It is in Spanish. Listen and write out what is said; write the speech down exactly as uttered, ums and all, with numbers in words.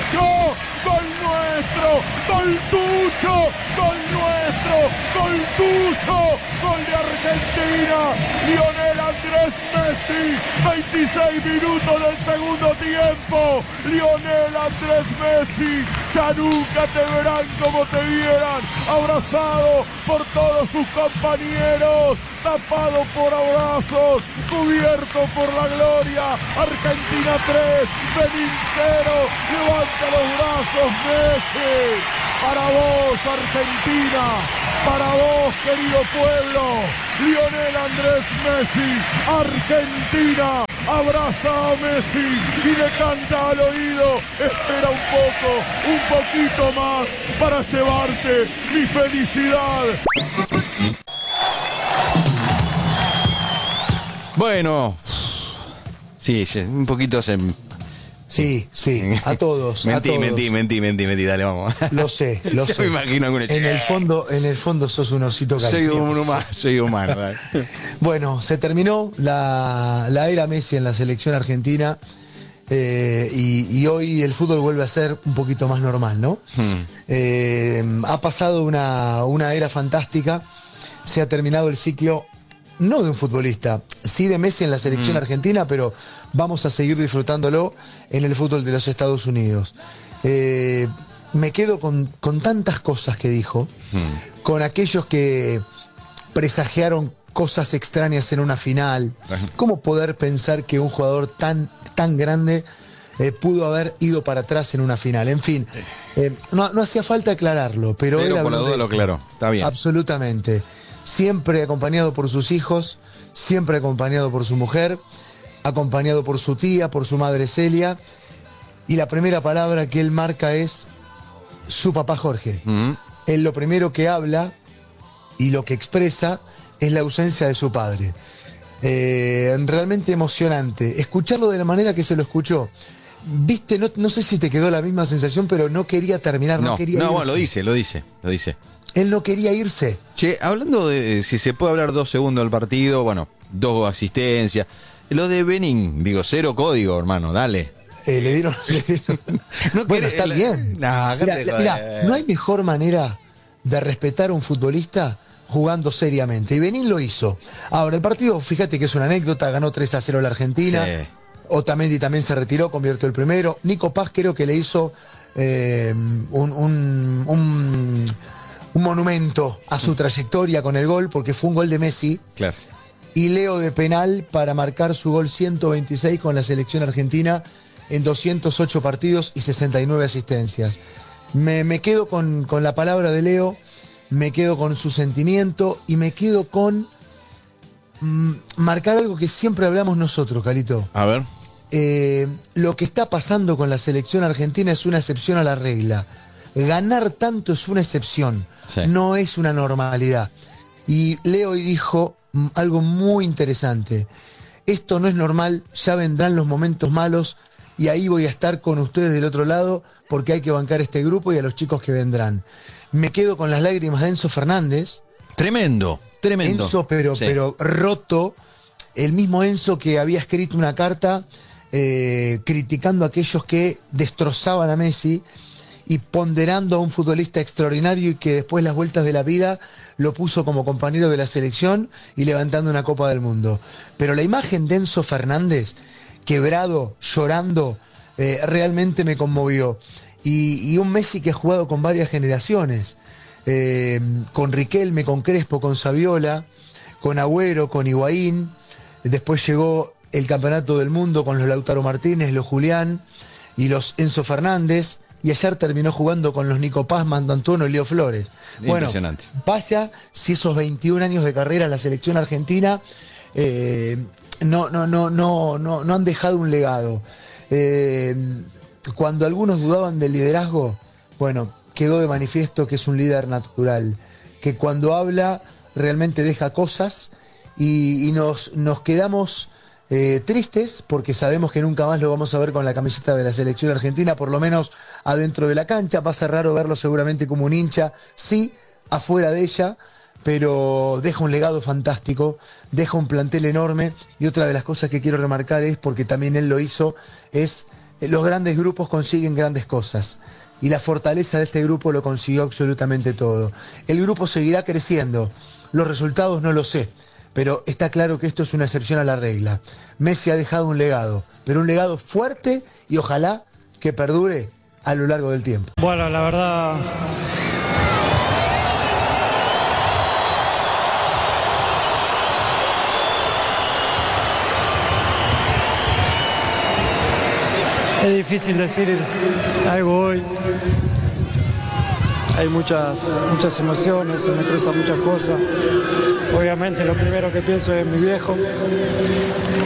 tuyo, gol nuestro, gol tuyo, gol nuestro, gol tuyo, gol de Argentina, Lionel Andrés Messi, veintiséis minutos del segundo tiempo, Lionel Andrés Messi, ya nunca te verán como te vieran, abrazado por todos sus compañeros, tapado por abrazos, cubierto por la gloria, Argentina tres, Benín cero, levanta los brazos Messi, para vos Argentina, para vos querido pueblo, Lionel Andrés Messi, Argentina, abraza a Messi y le canta al oído, espera un poco, un poquito más para llevarte mi felicidad. Bueno, sí, sí, un poquito se... Sí, sí, a todos. mentí, a todos. mentí, mentí, mentí, mentí, dale, vamos. Lo sé, lo Yo sé. me imagino algún En el fondo, en el fondo sos un osito Soy cariñoso. un humano, soy humano. Dale. Bueno, se terminó la, la era Messi en la selección argentina eh, y, y hoy el fútbol vuelve a ser un poquito más normal, ¿no? Hmm. Eh, ha pasado una, una era fantástica, se ha terminado el ciclo, no de un futbolista, sí de Messi en la selección Mm. argentina, pero vamos a seguir disfrutándolo en el fútbol de los Estados Unidos. Eh, me quedo con, con tantas cosas que dijo, Mm. con aquellos que presagiaron cosas extrañas en una final. ¿Cómo poder pensar que un jugador tan, tan grande eh, pudo haber ido para atrás en una final? En fin, eh, no, no hacía falta aclararlo, pero, Pero él por la habló duda de lo eso. aclaró, está bien. Absolutamente. Siempre acompañado por sus hijos, siempre acompañado por su mujer, acompañado por su tía, por su madre Celia. Y la primera palabra que él marca es su papá Jorge. Mm. Él lo primero que habla y lo que expresa es la ausencia de su padre. Eh, realmente emocionante. Escucharlo de la manera que se lo escuchó. Viste, no, no sé si te quedó la misma sensación, pero no quería terminar, no, No, quería no, irse. bueno, lo dice, lo dice, lo dice. Él no quería irse. Che, hablando de eh, si se puede hablar dos segundos del partido, bueno, dos asistencias. Lo de Benín, digo, cero código, hermano, dale. Eh, le dieron. le dieron- No bueno, querés- está la- bien. Nah, Mira, déjate la- joder. mira, no hay mejor manera de respetar a un futbolista jugando seriamente. Y Benín lo hizo. Ahora, el partido, fíjate que es una anécdota, ganó tres a cero la Argentina. Sí. Otamendi también se retiró, convirtió el primero. Nico Paz creo que le hizo eh, un, un, un, un monumento a su trayectoria con el gol, porque fue un gol de Messi. Claro. Y Leo de penal para marcar su gol ciento veintiséis con la selección argentina en doscientos ocho partidos y sesenta y nueve asistencias. Me, me quedo con, con la palabra de Leo, me quedo con su sentimiento y me quedo con mm, marcar algo que siempre hablamos nosotros, Carito. A ver. Eh, lo que está pasando con la selección argentina es una excepción a la regla. Ganar tanto es una excepción, Sí. no es una normalidad. Y Leo hoy dijo mm, algo muy interesante. Esto no es normal, ya vendrán los momentos malos y ahí voy a estar con ustedes del otro lado porque hay que bancar este grupo y a los chicos que vendrán. Me quedo con las lágrimas de Enzo Fernández. Tremendo, tremendo. Enzo, pero, Sí. pero roto. El mismo Enzo que había escrito una carta eh, criticando a aquellos que destrozaban a Messi y ponderando a un futbolista extraordinario y que después las vueltas de la vida lo puso como compañero de la selección y levantando una Copa del Mundo. Pero la imagen de Enzo Fernández, quebrado, llorando, eh, realmente me conmovió. Y, y un Messi que ha jugado con varias generaciones, eh, con Riquelme, con Crespo, con Saviola, con Agüero, con Higuaín. Después llegó el Campeonato del Mundo con los Lautaro Martínez, los Julián y los Enzo Fernández. Y ayer terminó jugando con los Nico Paz, Mando Antuono y Leo Flores. Bueno, Impresionante. vaya si esos veintiún años de carrera en la selección argentina eh, no, no, no, no, no, no han dejado un legado. Eh, cuando algunos dudaban del liderazgo, bueno, quedó de manifiesto que es un líder natural, que cuando habla realmente deja cosas y, y nos, nos quedamos eh, tristes porque sabemos que nunca más lo vamos a ver con la camiseta de la selección argentina, por lo menos adentro de la cancha. Va a ser raro verlo seguramente como un hincha, sí, afuera de ella, pero deja un legado fantástico, deja un plantel enorme. Y otra de las cosas que quiero remarcar es, porque también él lo hizo, es eh, los grandes grupos consiguen grandes cosas. Y la fortaleza de este grupo lo consiguió absolutamente todo. El grupo seguirá creciendo. Los resultados no lo sé. Pero está claro que esto es una excepción a la regla. Messi ha dejado un legado, pero un legado fuerte y ojalá que perdure a lo largo del tiempo. Bueno, la verdad... Es difícil decir algo hoy. Hay muchas, muchas emociones, se me cruzan muchas cosas. Obviamente lo primero que pienso es mi viejo.